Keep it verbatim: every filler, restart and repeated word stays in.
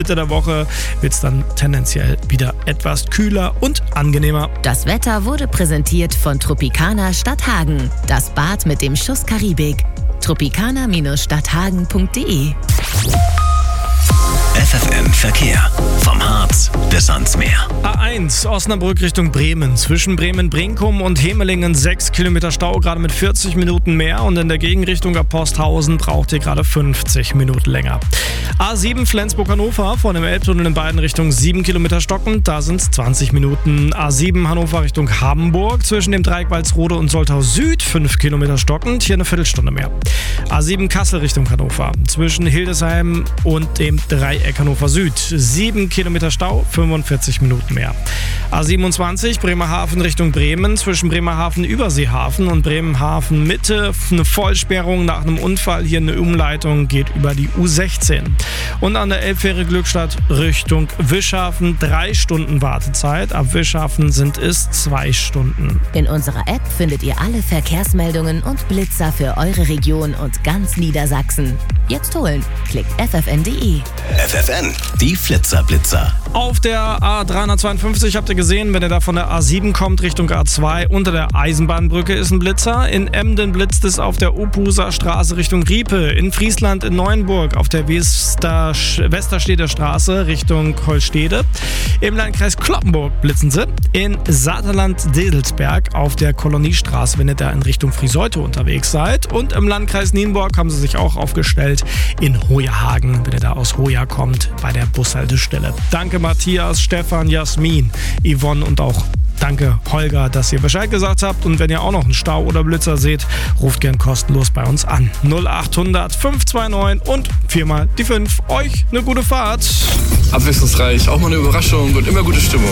Mitte der Woche wird es dann tendenziell wieder etwas kühler und angenehmer. Das Wetter wurde präsentiert von Tropicana Stadthagen. Das Bad mit dem Schuss Karibik. tropicana Stadthagen punkt de F F M Verkehr. Vom Harz bis ans Meer. A eins Osnabrück Richtung Bremen. Zwischen Bremen-Brinkum und Hemelingen sechs Kilometer Stau, gerade mit vierzig Minuten mehr. Und in der Gegenrichtung ab Posthausen braucht ihr gerade fünfzig Minuten länger. A sieben Flensburg-Hannover von dem Elbtunnel in beiden Richtungen sieben Kilometer stockend. Da sind es zwanzig Minuten. A sieben Hannover Richtung Hamburg. Zwischen dem Dreieck Walsrode und Soltau Süd fünf Kilometer stockend. Hier eine Viertelstunde mehr. A sieben Kassel Richtung Hannover. Zwischen Hildesheim und dem Dreieck Hannover Süd. sieben Kilometer Stau, fünfundvierzig Minuten mehr. A siebenundzwanzig Bremerhaven Richtung Bremen. Zwischen Bremerhaven Überseehafen und Bremerhaven Mitte eine Vollsperrung nach einem Unfall. Hier eine Umleitung geht über die U sechzehn. Und an der Elbfähre Glückstadt Richtung Wischhafen drei Stunden Wartezeit. Ab Wischhafen sind es zwei Stunden. In unserer App findet ihr alle Verkehrsmeldungen und Blitzer für eure Region und ganz Niedersachsen. Jetzt holen. Klickt f f n punkt de. F F N, die Flitzer-Blitzer. Auf der A dreihundertzweiundfünfzig habt ihr gesehen, wenn ihr da von der A sieben kommt Richtung A zwei, unter der Eisenbahnbrücke ist ein Blitzer. In Emden blitzt es auf der Opuser Straße Richtung Riepe. In Friesland in Neuenburg auf der Wester, Westersteder Straße Richtung Holstede. Im Landkreis Cloppenburg blitzen sie. In Saterland-Dedelsberg auf der Koloniestraße, wenn ihr da in Richtung Friseute unterwegs seid. Und im Landkreis Nienburg haben sie sich auch aufgestellt in Hojerhagen, wenn ihr da aus Hoja kommt, bei der Bushaltestelle. Danke Matthias, Stefan, Jasmin, Yvonne und auch danke Holger, dass ihr Bescheid gesagt habt. Und wenn ihr auch noch einen Stau oder Blitzer seht, ruft gern kostenlos bei uns an. null achthundert fünf zwei neun und viermal die fünf. Euch eine gute Fahrt. Abwechslungsreich, auch mal eine Überraschung und immer gute Stimmung.